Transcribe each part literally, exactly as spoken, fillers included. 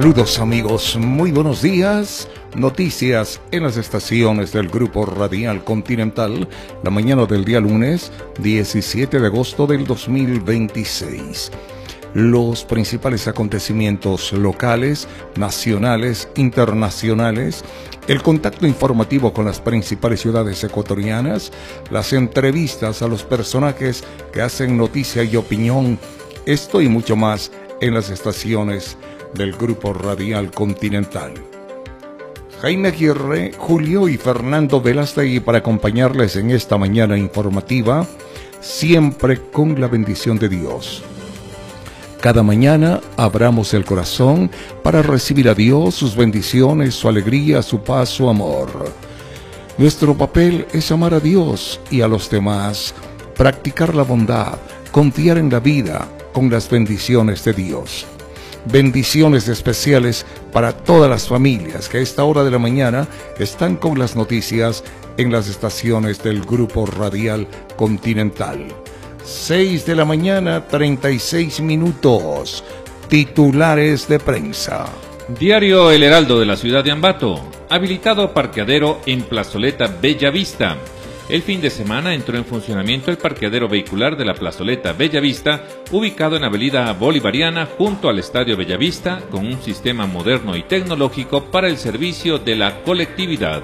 Saludos amigos, muy buenos días. Noticias en las estaciones del Grupo Radial Continental, la mañana del día lunes diecisiete de agosto del dos mil veintiséis. Los principales acontecimientos locales, nacionales, internacionales, el contacto informativo con las principales ciudades ecuatorianas, las entrevistas a los personajes que hacen noticia y opinión, esto y mucho más en las estaciones del Grupo Radial Continental. Jaime Aguirre, Julio y Fernando Velastegui para acompañarles en esta mañana informativa, siempre con la bendición de Dios. Cada mañana abramos el corazón para recibir a Dios, sus bendiciones, su alegría, su paz, su amor. Nuestro papel es amar a Dios y a los demás, practicar la bondad, confiar en la vida con las bendiciones de Dios. Bendiciones especiales para todas las familias que a esta hora de la mañana están con las noticias en las estaciones del Grupo Radial Continental. seis de la mañana, treinta y seis minutos. Titulares de prensa. Diario El Heraldo de la ciudad de Ambato. Habilitado parqueadero en Plazoleta Bellavista. El fin de semana entró en funcionamiento el parqueadero vehicular de la Plazoleta Bellavista, ubicado en Avenida Bolivariana junto al Estadio Bellavista, con un sistema moderno y tecnológico para el servicio de la colectividad.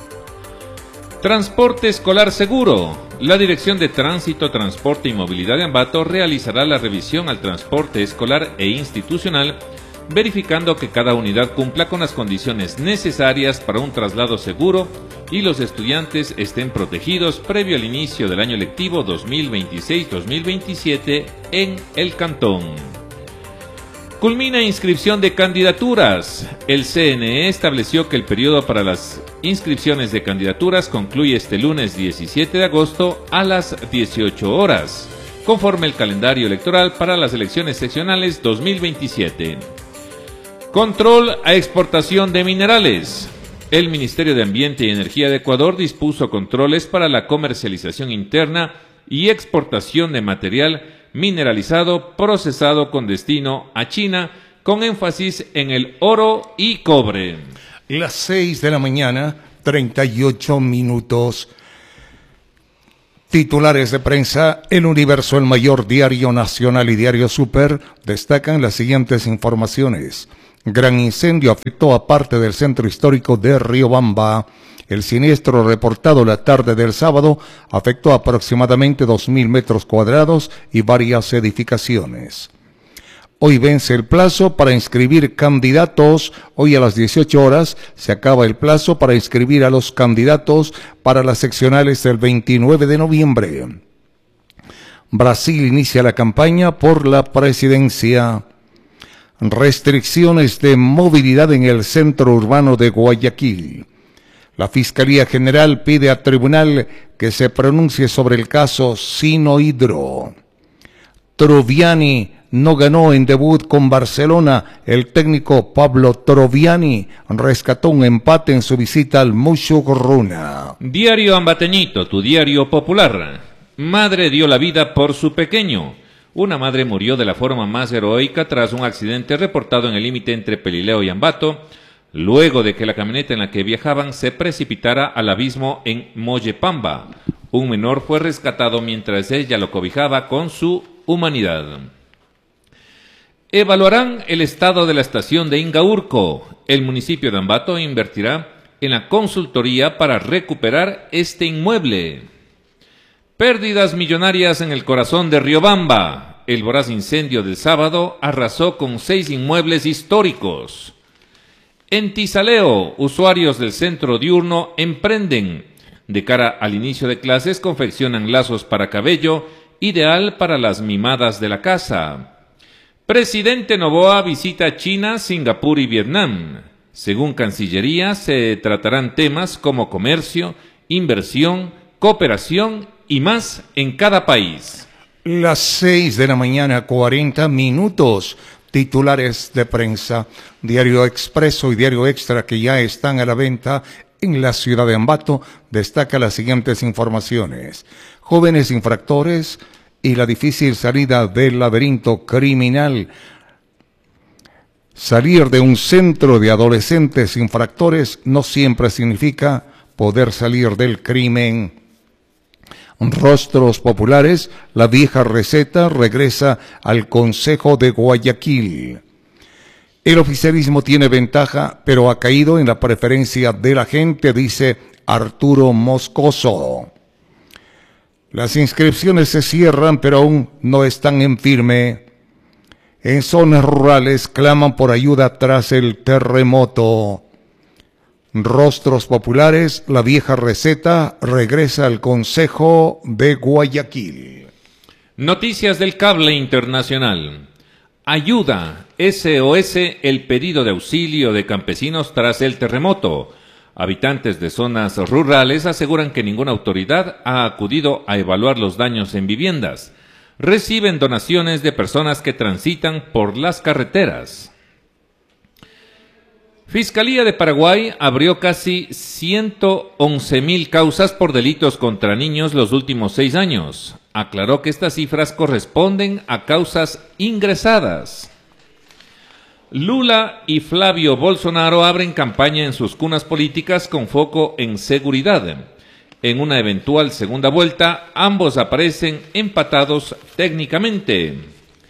Transporte escolar seguro. La Dirección de Tránsito, Transporte y Movilidad de Ambato realizará la revisión al transporte escolar e institucional, verificando que cada unidad cumpla con las condiciones necesarias para un traslado seguro y los estudiantes estén protegidos previo al inicio del año lectivo dos mil veintiséis dos mil veintisiete en el cantón. Culmina inscripción de candidaturas. El C N E estableció que el periodo para las inscripciones de candidaturas concluye este lunes diecisiete de agosto a las dieciocho horas, conforme el calendario electoral para las elecciones seccionales dos mil veintisiete. Control a exportación de minerales. El Ministerio de Ambiente y Energía de Ecuador dispuso controles para la comercialización interna y exportación de material mineralizado procesado con destino a China, con énfasis en el oro y cobre. Las seis de la mañana, treinta y ocho minutos. Titulares de prensa. El Universo, el mayor diario nacional y diario Super, destacan las siguientes informaciones. Gran incendio afectó a parte del centro histórico de Riobamba. El siniestro reportado la tarde del sábado afectó aproximadamente dos mil metros cuadrados y varias edificaciones. Hoy vence el plazo para inscribir candidatos. Hoy a las dieciocho horas se acaba el plazo para inscribir a los candidatos para las seccionales del veintinueve de noviembre. Brasil inicia la campaña por la presidencia. Restricciones de movilidad en el centro urbano de Guayaquil. La Fiscalía General pide al tribunal que se pronuncie sobre el caso Sinohydro. Troviani no ganó en debut con Barcelona. El técnico Pablo Troviani rescató un empate en su visita al Mushugorruna. Diario Ambateñito, tu diario popular. Madre dio la vida por su pequeño. Una madre murió de la forma más heroica tras un accidente reportado en el límite entre Pelileo y Ambato, luego de que la camioneta en la que viajaban se precipitara al abismo en Moyepamba. Un menor fue rescatado mientras ella lo cobijaba con su humanidad. Evaluarán el estado de la estación de Ingaurco. El municipio de Ambato invertirá en la consultoría para recuperar este inmueble. Pérdidas millonarias en el corazón de Riobamba. El voraz incendio del sábado arrasó con seis inmuebles históricos. En Tizaleo, usuarios del centro diurno emprenden. De cara al inicio de clases, confeccionan lazos para cabello, ideal para las mimadas de la casa. Presidente Noboa visita China, Singapur y Vietnam. Según Cancillería, se tratarán temas como comercio, inversión, cooperación y más en cada país. Las seis de la mañana, cuarenta minutos. Titulares de prensa. Diario Expreso y Diario Extra, que ya están a la venta en la ciudad de Ambato, destaca las siguientes informaciones. Jóvenes infractores y la difícil salida del laberinto criminal. Salir de un centro de adolescentes infractores no siempre significa poder salir del crimen. Rostros populares, la vieja receta regresa al Consejo de Guayaquil. El oficialismo tiene ventaja, pero ha caído en la preferencia de la gente, dice Arturo Moscoso. Las inscripciones se cierran, pero aún no están en firme. En zonas rurales claman por ayuda tras el terremoto. Rostros populares, la vieja receta regresa al Consejo de Guayaquil. Noticias del cable internacional. Ayuda, S O S, el pedido de auxilio de campesinos tras el terremoto. Habitantes de zonas rurales aseguran que ninguna autoridad ha acudido a evaluar los daños en viviendas. Reciben donaciones de personas que transitan por las carreteras. Fiscalía de Paraguay abrió casi ciento once mil causas por delitos contra niños los últimos seis años. Aclaró que estas cifras corresponden a causas ingresadas. Lula y Flavio Bolsonaro abren campaña en sus cunas políticas con foco en seguridad. En una eventual segunda vuelta, ambos aparecen empatados técnicamente.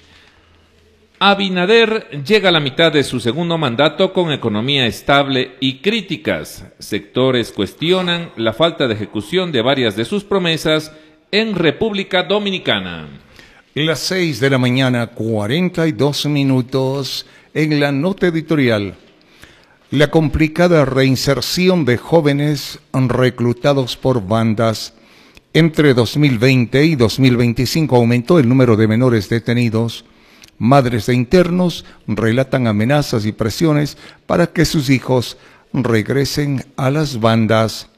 Abinader llega a la mitad de su segundo mandato con economía estable y críticas. Sectores cuestionan la falta de ejecución de varias de sus promesas en República Dominicana. Las seis de la mañana, cuarenta y dos minutos, en la nota editorial. La complicada reinserción de jóvenes reclutados por bandas. Entre dos mil veinte y dos mil veinticinco aumentó el número de menores detenidos. Madres de internos relatan amenazas y presiones para que sus hijos regresen a las bandas.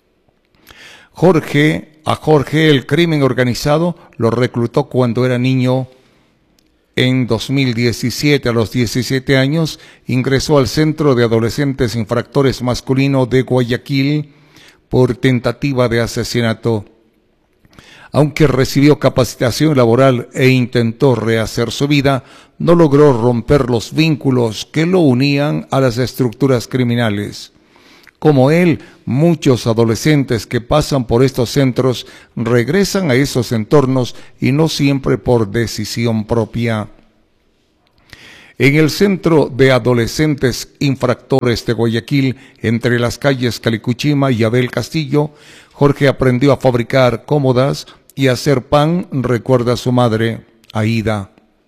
Jorge, a Jorge el crimen organizado lo reclutó cuando era niño. En dos mil diecisiete, a los diecisiete años, ingresó al Centro de Adolescentes Infractores Masculino de Guayaquil por tentativa de asesinato. Aunque recibió capacitación laboral e intentó rehacer su vida, no logró romper los vínculos que lo unían a las estructuras criminales. Como él, muchos adolescentes que pasan por estos centros regresan a esos entornos y no siempre por decisión propia. En el Centro de Adolescentes Infractores de Guayaquil, entre las calles Calicuchima y Abel Castillo, Jorge aprendió a fabricar cómodas y hacer pan, recuerda a su madre, Aida.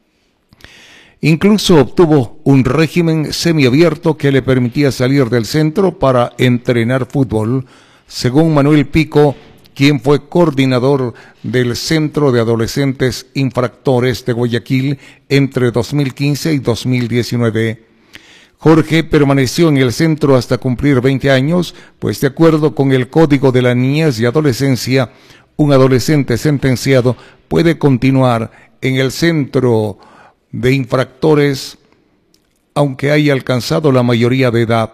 Incluso obtuvo un régimen semiabierto que le permitía salir del centro para entrenar fútbol, según Manuel Pico, quien fue coordinador del Centro de Adolescentes Infractores de Guayaquil entre dos mil quince y dos mil diecinueve. Jorge permaneció en el centro hasta cumplir veinte años, pues de acuerdo con el Código de la Niñez y Adolescencia, un adolescente sentenciado puede continuar en el centro de infractores aunque haya alcanzado la mayoría de edad.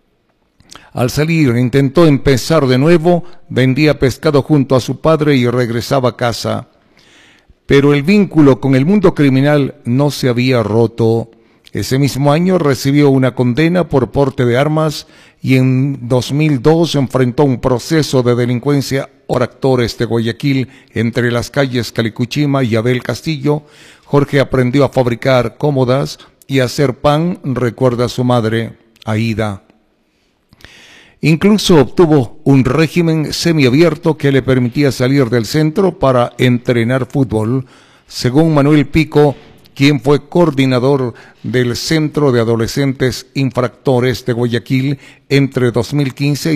Al salir intentó empezar de nuevo, vendía pescado junto a su padre y regresaba a casa. Pero el vínculo con el mundo criminal no se había roto. Ese mismo año recibió una condena por porte de armas y en dos mil dos enfrentó un proceso de delincuencia por actores de Guayaquil entre las calles Calicuchima y Abel Castillo. Jorge aprendió a fabricar cómodas y a hacer pan, recuerda a su madre, Aida. Incluso obtuvo un régimen semiabierto que le permitía salir del centro para entrenar fútbol, según Manuel Pico, quien fue coordinador del Centro de Adolescentes Infractores de Guayaquil entre dos mil quince y